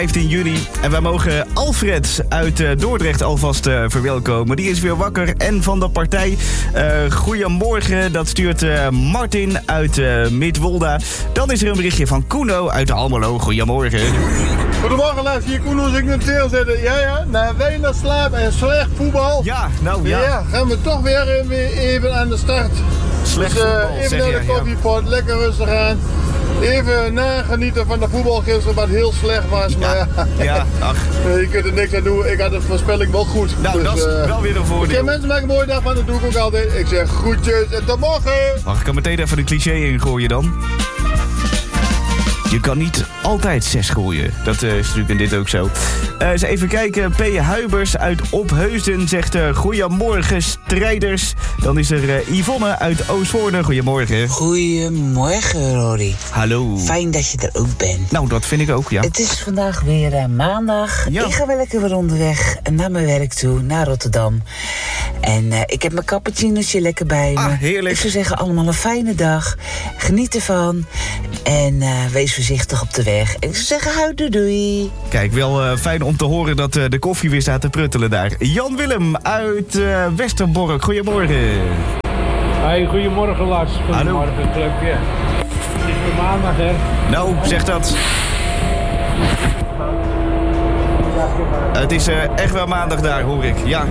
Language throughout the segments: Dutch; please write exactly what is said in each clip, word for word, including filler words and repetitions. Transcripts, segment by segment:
vijftien juni. En wij mogen Alfred uit uh, Dordrecht alvast uh, verwelkomen. Die is weer wakker en van de partij. Uh, goedemorgen, dat stuurt uh, Martin uit uh, Midwolda. Dan is er een berichtje van Kuno uit Almelo. Goedemorgen. Goedemorgen, laat hier Kuno zich in de zitten. Ja, ja, na weinig slaap en slecht voetbal. Ja, nou ja. Ja, gaan we toch weer, weer even aan de start. Slecht dus, uh, voetbal, even zeg naar je, de koffiepot, ja. Lekker rustig aan. Even nagenieten van de voetbal gisteren, wat heel slecht was. Maar ja, ja, ja ach. je kunt er niks aan doen. Ik had de voorspelling wel goed. Nou, dus, dat is uh, wel weer een voordeel. Ik mensen maken een mooie dag van, dat doe ik ook altijd. Ik zeg groetjes en tot morgen. Mag ik er meteen even een cliché in gooien dan? Je kan niet altijd zes gooien. Dat uh, is natuurlijk in dit ook zo. Uh, eens even kijken. P. Huibers uit Opheusden zegt... Uh, goedemorgen, strijders. Dan is er uh, Yvonne uit Oostvoorne. Goedemorgen. Goedemorgen, Rory. Hallo. Fijn dat je er ook bent. Nou, dat vind ik ook, ja. Het is vandaag weer uh, maandag. Ja. Ik ga wel lekker weer onderweg naar mijn werk toe, naar Rotterdam. En uh, ik heb mijn cappuccinootje lekker bij me. Ah, heerlijk. Ik zou zeggen, allemaal een fijne dag. Geniet ervan. En uh, wees voorzichtig op de weg. En ik zou zeggen, hou doei doei. Kijk, wel uh, fijn om te horen dat uh, de koffie weer staat te pruttelen daar. Jan Willem uit uh, Westerbork. Goedemorgen. Hey, goedemorgen Lars. Goedemorgen, clubje. Het is weer maandag, hè? Nou, zeg dat. Het is uh, echt wel maandag daar, hoor ik. Ja.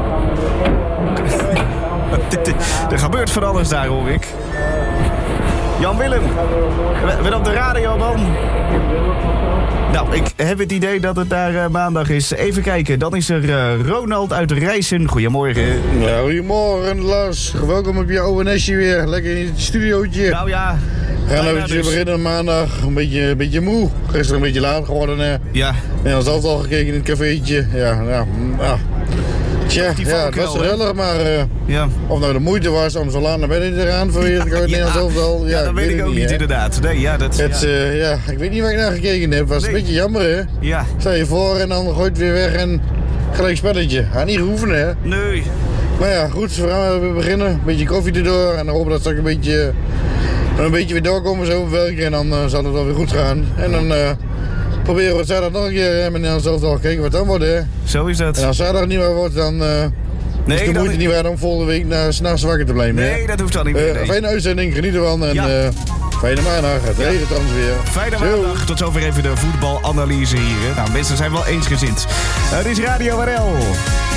Er gebeurt van alles daar, hoor ik. Jan Willem, we zijn op de radio, man. Nou, ik heb het idee dat het daar uh, maandag is. Even kijken, dan is er uh, Ronald uit Rijssen. Goedemorgen. Ja, goedemorgen, Lars. Welkom op je oude nestje weer. Lekker in het studiootje. Nou ja. We gaan eventjes dus beginnen maandag. Een beetje, een beetje moe. Gisteren een beetje laat geworden. Hè. Ja. En dan is altijd al gekeken in het cafeetje. Ja, ja. ja. Tja, ja, het was gezellig, maar uh, ja. Of nou de moeite was om zo laat naar bed te gaan voor je het Nederlands elftal. Ja, ja, dat weet ik ook niet, niet inderdaad. Nee, ja, dat, het, ja. Uh, ja, ik weet niet waar ik naar gekeken heb. Het was nee. een beetje jammer, hè? Ja. Stel je voor en dan gooit weer weg en gelijk spelletje. Had niet gehoeven, hè? Nee. Maar ja, goed, we gaan weer beginnen. Een beetje koffie erdoor en dan hopen dat straks een beetje, een beetje weer doorkomen zo op werk. En dan uh, zal het wel weer goed gaan. En dan... Uh, proberen we het zaterdag nog een keer hè, met Nederlands elftal kijken wat dan wordt, hè? Zo is dat. En als zaterdag niet meer wordt, dan uh, nee, is de moeite ik... niet waard om volgende week naar s'nachts wakker te blijven. Nee, hè? Dat hoeft dan niet meer. Uh, nee. Fijne uitzending, geniet ervan en ja. uh, fijne maandag. Het ja. regent trouwens weer. Fijne maandag. Tot zover even de voetbalanalyse hier. Hè. Nou, mensen zijn wel eensgezind. Het is Radio R L.